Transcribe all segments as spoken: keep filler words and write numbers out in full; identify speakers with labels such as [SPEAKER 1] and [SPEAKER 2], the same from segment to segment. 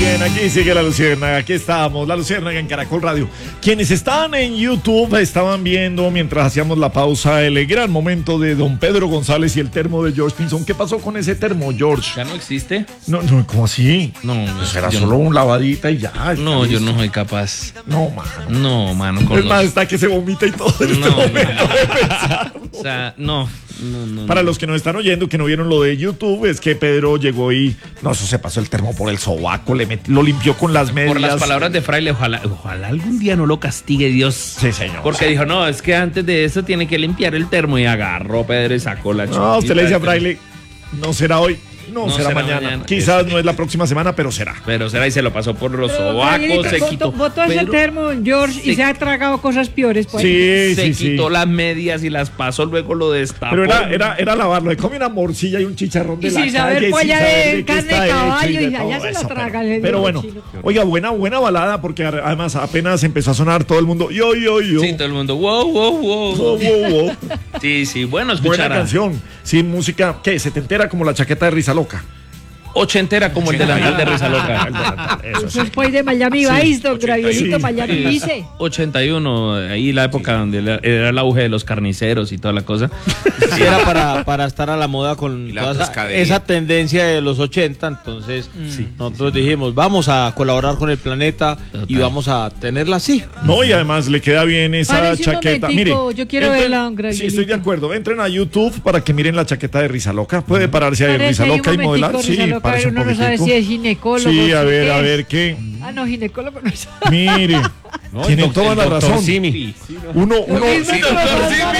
[SPEAKER 1] bien, aquí sigue la Luciérnaga, aquí estamos, la Luciérnaga en Caracol Radio. Quienes están en YouTube estaban viendo mientras hacíamos la pausa el gran momento de don Pedro González y el termo de George Pinzón. ¿Qué pasó con ese termo, George?
[SPEAKER 2] ¿Ya no existe?
[SPEAKER 1] No, no, ¿cómo así?
[SPEAKER 2] No,
[SPEAKER 1] pues era
[SPEAKER 2] yo
[SPEAKER 1] solo
[SPEAKER 2] no.
[SPEAKER 1] un lavadita y ya.
[SPEAKER 2] No, yo no soy capaz.
[SPEAKER 1] No, mano.
[SPEAKER 2] No, mano. Con
[SPEAKER 1] Es
[SPEAKER 2] los...
[SPEAKER 1] más, está que se vomita y todo en
[SPEAKER 2] No,
[SPEAKER 1] este momento de pensar.
[SPEAKER 2] O sea, no. No, no,
[SPEAKER 1] Para
[SPEAKER 2] no.
[SPEAKER 1] los que nos están oyendo, que no vieron lo de YouTube, es que Pedro llegó y, no, eso se pasó el termo por el sobaco, le metió, lo limpió con las medias.
[SPEAKER 2] Por las palabras de Fraile, ojalá, ojalá algún día no lo castigue Dios.
[SPEAKER 1] Sí, señor.
[SPEAKER 2] Porque dijo, no, es que antes de eso tiene que limpiar el termo y agarró Pedro y sacó la chupita.
[SPEAKER 1] No, usted le dice a Fraile, no será hoy, no,
[SPEAKER 2] No
[SPEAKER 1] será,
[SPEAKER 2] será
[SPEAKER 1] mañana.
[SPEAKER 2] mañana.
[SPEAKER 1] Quizás no es la próxima semana, pero será.
[SPEAKER 2] Pero será y se lo pasó por los
[SPEAKER 3] Pero,
[SPEAKER 2] sobacos,
[SPEAKER 3] Gabrielito,
[SPEAKER 2] se
[SPEAKER 3] botó-
[SPEAKER 2] quitó.
[SPEAKER 3] Botó ese
[SPEAKER 2] Pedro
[SPEAKER 3] termo, George, y
[SPEAKER 2] se-
[SPEAKER 3] se ha tragado cosas peores. Pues.
[SPEAKER 1] Sí,
[SPEAKER 2] se
[SPEAKER 1] sí,
[SPEAKER 2] quitó
[SPEAKER 1] sí.
[SPEAKER 2] las medias y las pasó, luego lo destapó.
[SPEAKER 1] Pero era, era, era lavarlo, le come una morcilla y un chicharrón de
[SPEAKER 3] Y
[SPEAKER 1] la
[SPEAKER 3] sin saber
[SPEAKER 1] calle,
[SPEAKER 3] polla
[SPEAKER 1] sin saber
[SPEAKER 3] de
[SPEAKER 1] qué
[SPEAKER 3] carne
[SPEAKER 1] está
[SPEAKER 3] de
[SPEAKER 1] hecho
[SPEAKER 3] caballo,
[SPEAKER 1] de
[SPEAKER 3] y allá
[SPEAKER 1] todo
[SPEAKER 3] se la
[SPEAKER 1] eso,
[SPEAKER 3] traga
[SPEAKER 1] Pero,
[SPEAKER 3] el
[SPEAKER 1] pero bueno,
[SPEAKER 3] chino.
[SPEAKER 1] oiga, buena, buena balada, porque además apenas empezó a sonar todo el mundo, yo, yo, yo.
[SPEAKER 2] Sí, todo el mundo, wow, wow, wow.
[SPEAKER 1] Wow, wow, wow.
[SPEAKER 2] Sí, sí, bueno,
[SPEAKER 1] Buena
[SPEAKER 2] escuchar a-
[SPEAKER 1] canción, sin música, ¿qué? Se te entera como la chaqueta de Risa Loca.
[SPEAKER 2] ochentera como el delantal de Risa Loca.
[SPEAKER 1] Eso
[SPEAKER 3] Eso es pues de Miami Vice, don Gabrielito,
[SPEAKER 1] sí.
[SPEAKER 3] Miami Vice.
[SPEAKER 2] ochenta y uno, ahí la época donde era- era el auge de los carniceros y toda la cosa.
[SPEAKER 4] Sí, era para, para estar a la moda con
[SPEAKER 5] la
[SPEAKER 4] toda esa,
[SPEAKER 5] pescadería.
[SPEAKER 4] esa tendencia de los ochenta. Entonces, nosotros dijimos, vamos a colaborar con el planeta y
[SPEAKER 2] Total.
[SPEAKER 4] vamos a tenerla así.
[SPEAKER 1] No, y además le queda bien esa
[SPEAKER 3] Párese un
[SPEAKER 1] chaqueta. Mire,
[SPEAKER 3] momentico, yo quiero
[SPEAKER 1] entren-
[SPEAKER 3] verla, don
[SPEAKER 1] Sí,
[SPEAKER 3] Gabrielito.
[SPEAKER 1] estoy de acuerdo. Entren a YouTube para que miren la chaqueta de Risa Loca. Puede pararse ahí
[SPEAKER 3] Parece
[SPEAKER 1] Risa
[SPEAKER 3] ahí un
[SPEAKER 1] Loca y modelar.
[SPEAKER 3] momentico,
[SPEAKER 1] Sí,
[SPEAKER 3] Risa Loca,
[SPEAKER 1] parece un
[SPEAKER 3] uno no sabe
[SPEAKER 1] poquitico.
[SPEAKER 3] si es ginecólogo.
[SPEAKER 1] Sí, a
[SPEAKER 3] si
[SPEAKER 1] ver,
[SPEAKER 3] qué
[SPEAKER 1] a
[SPEAKER 3] es.
[SPEAKER 1] ver qué.
[SPEAKER 3] Ah, no, ginecólogo no es.
[SPEAKER 1] Mire, tienen toda la razón.
[SPEAKER 2] Simi.
[SPEAKER 1] Uno, uno,
[SPEAKER 2] Sí, doctor Simi.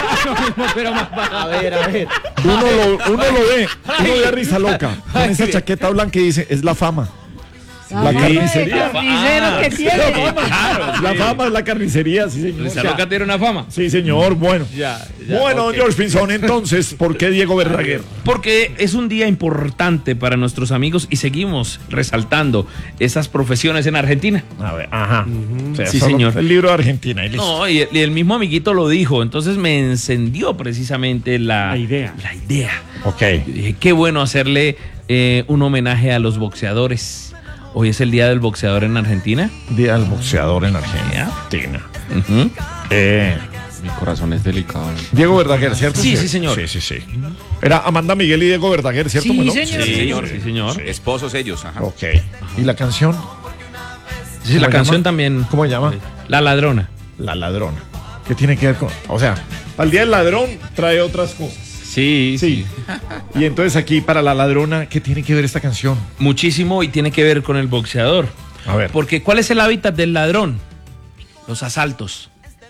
[SPEAKER 4] A ver, a ver.
[SPEAKER 1] uno, lo, uno lo ve, uno ve a Risa Loca con esa chaqueta blanca y dice, es la fama. La
[SPEAKER 3] fama de
[SPEAKER 1] carnicería.
[SPEAKER 3] carnicero
[SPEAKER 2] Ah,
[SPEAKER 3] que tiene.
[SPEAKER 2] Claro,
[SPEAKER 1] La
[SPEAKER 2] sí.
[SPEAKER 1] fama es la carnicería, sí, señor.
[SPEAKER 2] Risa Loca tiene una fama.
[SPEAKER 1] Sí, señor, bueno.
[SPEAKER 4] Ya, ya,
[SPEAKER 1] Bueno,
[SPEAKER 4] ok.
[SPEAKER 1] George Pinzón, entonces, ¿por qué Diego Verdaguer?
[SPEAKER 2] Porque es un día importante para nuestros amigos y seguimos resaltando esas profesiones en Argentina.
[SPEAKER 1] A ver, ajá. O sea,
[SPEAKER 2] Sí,
[SPEAKER 1] solo
[SPEAKER 2] señor.
[SPEAKER 1] El libro de Argentina. Y listo.
[SPEAKER 2] No, y el, y el mismo amiguito lo dijo, entonces me encendió precisamente la,
[SPEAKER 6] La idea.
[SPEAKER 2] La idea.
[SPEAKER 1] Ok.
[SPEAKER 2] Yo dije, qué bueno hacerle eh, un homenaje a los boxeadores. Hoy es el día del boxeador en Argentina.
[SPEAKER 1] Día del boxeador en Argentina.
[SPEAKER 2] Ujú.
[SPEAKER 1] Eh,
[SPEAKER 5] Mi corazón es delicado.
[SPEAKER 1] Diego Verdaguer, ¿cierto?
[SPEAKER 2] Sí, sí, señor.
[SPEAKER 1] Sí, sí, sí. Era Amanda Miguel y Diego Verdaguer, ¿cierto?
[SPEAKER 3] Sí,
[SPEAKER 1] Bueno,
[SPEAKER 3] señor.
[SPEAKER 2] Sí, señor, sí, señor.
[SPEAKER 5] Esposos ellos, ajá.
[SPEAKER 1] Ok. ¿Y la canción?
[SPEAKER 2] Sí, la
[SPEAKER 1] ¿Cómo
[SPEAKER 2] canción
[SPEAKER 1] llama?
[SPEAKER 2] también.
[SPEAKER 1] ¿Cómo se llama?
[SPEAKER 2] La ladrona.
[SPEAKER 1] La ladrona. ¿Qué tiene que ver con...? O sea, para el Día del Ladrón trae otras cosas.
[SPEAKER 2] Sí,
[SPEAKER 1] Sí. Y entonces aquí, para la ladrona, ¿qué tiene que ver esta canción?
[SPEAKER 2] Muchísimo y tiene que ver con el boxeador.
[SPEAKER 1] A ver.
[SPEAKER 2] Porque ¿cuál es el hábitat del ladrón? Los asaltos.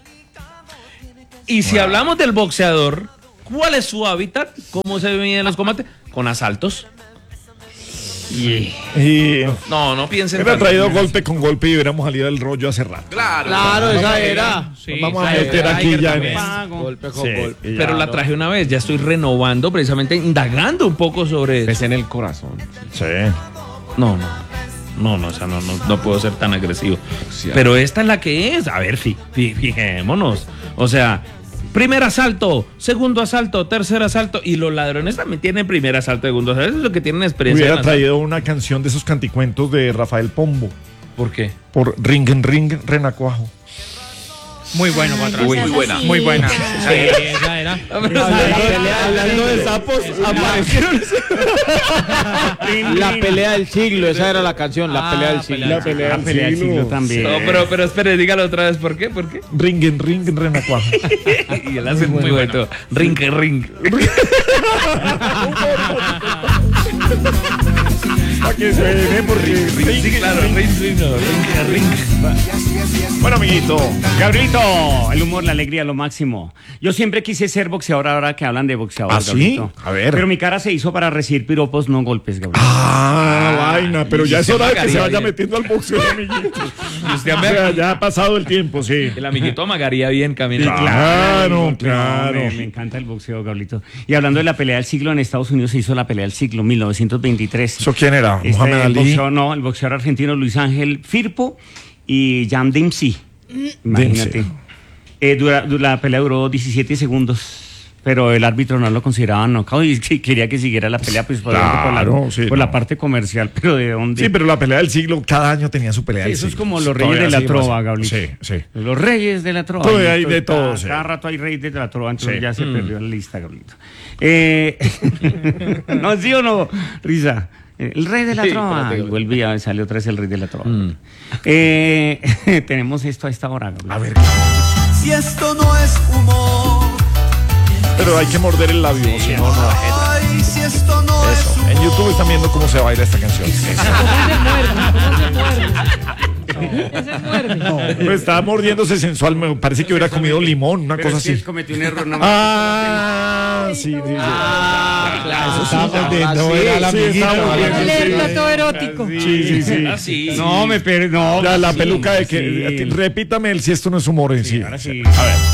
[SPEAKER 2] Y si hablamos del boxeador, ¿cuál es su hábitat? ¿Cómo se miden los combates? Con asaltos. Y...
[SPEAKER 1] Y...
[SPEAKER 2] No, no piensen.
[SPEAKER 1] Hubiera
[SPEAKER 2] tanto.
[SPEAKER 1] traído golpe con golpe y hubiéramos salido del rollo hace rato.
[SPEAKER 5] Claro.
[SPEAKER 4] Claro, esa era.
[SPEAKER 2] Sí,
[SPEAKER 1] Vamos a
[SPEAKER 2] Tiger
[SPEAKER 1] meter aquí ya en
[SPEAKER 2] también.
[SPEAKER 1] esto.
[SPEAKER 4] Golpe con
[SPEAKER 1] Sí,
[SPEAKER 4] golpe.
[SPEAKER 1] y ya,
[SPEAKER 2] Pero la
[SPEAKER 1] ¿no?
[SPEAKER 2] traje una vez, ya estoy renovando, precisamente indagando un poco sobre eso.
[SPEAKER 5] Es en el corazón.
[SPEAKER 1] Sí.
[SPEAKER 2] No, no. No, no, o sea, no, no, no puedo ser tan agresivo.
[SPEAKER 5] Sí,
[SPEAKER 2] Pero esta es la que es. A ver, fi- fi- fijémonos. O sea, primer asalto, segundo asalto, tercer asalto. Y los ladrones también tienen primer asalto, segundo asalto. Eso es lo que tienen experiencia.
[SPEAKER 1] Hubiera
[SPEAKER 2] en asalto.
[SPEAKER 1] traído una canción de esos canticuentos de Rafael Pombo.
[SPEAKER 2] ¿Por qué?
[SPEAKER 1] Por Ring en Ring Renacuajo.
[SPEAKER 6] Muy bueno,
[SPEAKER 3] Ay,
[SPEAKER 6] patrón.
[SPEAKER 3] no seas
[SPEAKER 5] Muy buena.
[SPEAKER 3] así.
[SPEAKER 6] Muy buena. Sí, esa era.
[SPEAKER 4] Hablando de sapos, aparecieron. La pelea del siglo, esa era la canción, la pelea del siglo.
[SPEAKER 1] La pelea
[SPEAKER 6] La
[SPEAKER 1] del
[SPEAKER 6] pelea del
[SPEAKER 1] siglo.
[SPEAKER 6] siglo también.
[SPEAKER 2] No, pero, pero espere, dígalo otra vez. ¿Por qué? ¿Por qué?
[SPEAKER 1] Ring en Ring Renacuajo.
[SPEAKER 2] Y él hace muy, bueno. Ring, ring.
[SPEAKER 1] Para que suene, porque
[SPEAKER 2] Sí, claro, ring, ring, no, ring, ring.
[SPEAKER 1] Bueno, amiguito.
[SPEAKER 6] Gabrielito, el humor, la alegría, lo máximo. Yo siempre quise ser boxeador ahora que hablan de boxeador.
[SPEAKER 1] ¿Ah, sí?
[SPEAKER 6] Gabrielito.
[SPEAKER 1] A ver.
[SPEAKER 6] Pero mi cara se hizo para recibir piropos, no golpes, Gabriel.
[SPEAKER 1] Ah, vaina, pero ya es hora de que se
[SPEAKER 2] Magaría
[SPEAKER 1] vaya
[SPEAKER 2] bien.
[SPEAKER 1] metiendo al boxeo, amiguito.
[SPEAKER 2] Y usted
[SPEAKER 1] O
[SPEAKER 2] me-
[SPEAKER 1] sea, ya ha pasado el tiempo, sí.
[SPEAKER 2] El amiguito amagaría bien caminando.
[SPEAKER 1] Claro,
[SPEAKER 6] No,
[SPEAKER 1] claro.
[SPEAKER 6] Me, me encanta el boxeo, Gabrielito. Y hablando de la pelea del siglo, en Estados Unidos se hizo la pelea del siglo, mil novecientos veintitrés.
[SPEAKER 1] ¿Eso quién era?
[SPEAKER 6] Este,
[SPEAKER 1] Muhammad
[SPEAKER 6] el
[SPEAKER 1] Ali.
[SPEAKER 6] boxeador, no, el boxeador argentino Luis Ángel Firpo y Jan Dempsey. Imagínate.
[SPEAKER 1] Dempsey.
[SPEAKER 6] Eh, dura- du- la pelea duró diecisiete segundos. pero el árbitro no lo consideraba knockout y que quería que siguiera la pelea pues, por,
[SPEAKER 1] Claro,
[SPEAKER 6] por, la,
[SPEAKER 1] sí,
[SPEAKER 6] por
[SPEAKER 1] no.
[SPEAKER 6] la parte comercial, pero ¿de dónde?
[SPEAKER 1] Sí, pero la pelea del siglo, cada año tenía su pelea
[SPEAKER 6] Sí,
[SPEAKER 1] del
[SPEAKER 6] eso es
[SPEAKER 1] siglo.
[SPEAKER 6] como los reyes
[SPEAKER 1] Todavía
[SPEAKER 6] de la
[SPEAKER 1] sigue
[SPEAKER 6] trova,
[SPEAKER 1] pasando.
[SPEAKER 6] Gabriel.
[SPEAKER 1] Sí, sí.
[SPEAKER 6] Los reyes de la trova.
[SPEAKER 1] Todavía hay de
[SPEAKER 6] Cada-
[SPEAKER 1] todo, sí.
[SPEAKER 6] Cada rato hay reyes de la trova, entonces
[SPEAKER 1] Sí.
[SPEAKER 6] ya se
[SPEAKER 1] Mm.
[SPEAKER 6] perdió la lista, Gabrielito. Eh, no, ¿sí o no? Risa. El rey de la
[SPEAKER 4] Sí,
[SPEAKER 6] trova.
[SPEAKER 4] espérate,
[SPEAKER 6] Y
[SPEAKER 4] Gabriel.
[SPEAKER 6] volvía, salió otra vez el rey de la trova. Eh, tenemos esto a esta hora, Gabriel.
[SPEAKER 1] A ver,
[SPEAKER 7] Si esto no es humor,
[SPEAKER 1] pero hay que morder el labio, si no, no.
[SPEAKER 7] ay, si esto no es
[SPEAKER 1] Eso.
[SPEAKER 7] humor.
[SPEAKER 1] En YouTube están viendo cómo se baila esta canción. Eso.
[SPEAKER 3] Ese muerde.
[SPEAKER 1] Pues estaba mordiéndose sensual, me parece que hubiera comido limón, una
[SPEAKER 6] Pero
[SPEAKER 1] cosa
[SPEAKER 6] es que
[SPEAKER 1] así.
[SPEAKER 6] él cometió un error nomás.
[SPEAKER 1] Ah, sí, sí, sí.
[SPEAKER 4] Ah, claro.
[SPEAKER 1] Eso sí,
[SPEAKER 4] estaba
[SPEAKER 1] ahora
[SPEAKER 4] mordiendo,
[SPEAKER 1] sí,
[SPEAKER 4] era la
[SPEAKER 1] sí,
[SPEAKER 4] amiguita,
[SPEAKER 1] estaba
[SPEAKER 4] ¿vale?
[SPEAKER 1] mordiendo.
[SPEAKER 3] Leerlo todo erótico.
[SPEAKER 1] Sí, sí, sí.
[SPEAKER 2] Ah, sí.
[SPEAKER 6] No, me per... no.
[SPEAKER 1] La, la
[SPEAKER 6] sí,
[SPEAKER 1] peluca de
[SPEAKER 6] sí.
[SPEAKER 1] que. Repítame el si esto no es humor en sí.
[SPEAKER 6] Ahora sí.
[SPEAKER 1] A ver.